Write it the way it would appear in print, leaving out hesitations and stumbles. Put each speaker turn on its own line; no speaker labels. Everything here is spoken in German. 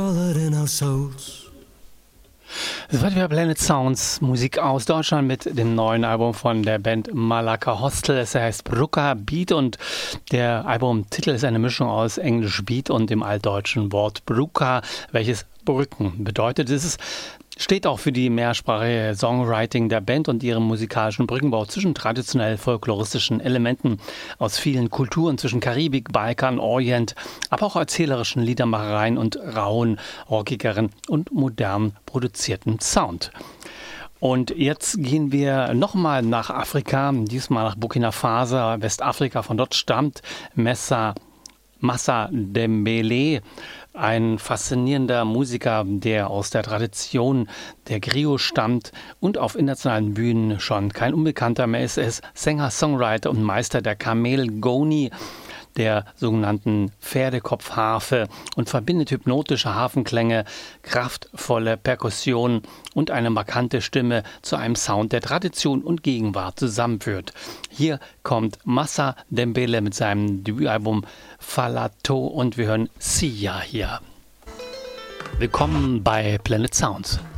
colored in our souls.
Es wird wieder Planet Sounds, Musik aus Deutschland mit dem neuen Album von der Band Malaka Hostel. Es heißt Brukka Beat und der Albumtitel ist eine Mischung aus Englisch Beat und dem altdeutschen Wort Brukka, welches Brücken bedeutet. Es steht auch für die mehrsprachige Songwriting der Band und ihrem musikalischen Brückenbau zwischen traditionell folkloristischen Elementen aus vielen Kulturen, zwischen Karibik, Balkan, Orient, aber auch erzählerischen Liedermachereien und rauen, rockigeren und modern produzierten Sound. Und jetzt gehen wir nochmal nach Afrika, diesmal nach Burkina Faso, Westafrika. Von dort stammt Massa Dembélé, ein faszinierender Musiker, der aus der Tradition der Griot stammt und auf internationalen Bühnen schon kein Unbekannter mehr ist. Er ist Sänger, Songwriter und Meister der Kamel-Goni, der sogenannten Pferdekopfharfe, und verbindet hypnotische Hafenklänge, kraftvolle Perkussion und eine markante Stimme zu einem Sound, der Tradition und Gegenwart zusammenführt. Hier kommt Massa Dembélé mit seinem Debütalbum Falato und wir hören Sia hier. Willkommen bei Planet Sounds.